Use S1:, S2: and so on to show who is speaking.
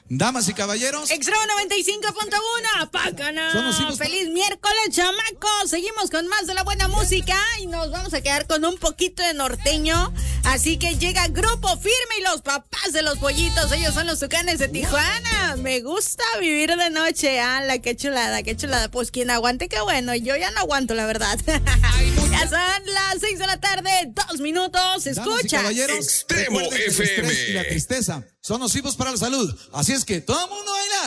S1: Damas y caballeros,
S2: Extremo 95.1, Pácana. Feliz miércoles, chamacos. Seguimos con más de la buena música y nos vamos a quedar con un poquito de norteño. Así que llega Grupo Firme y los papás de los pollitos. Ellos son los Tucanes de Tijuana. Me gusta vivir de noche. Qué chulada, qué chulada. Pues quien aguante, qué bueno. Yo ya no aguanto, la verdad. Ya son las 6 de la tarde, 2 minutos. Escucha.
S1: Extremo FM. El estrés y la tristeza son nocivos para la salud. Así es que todo el mundo baila.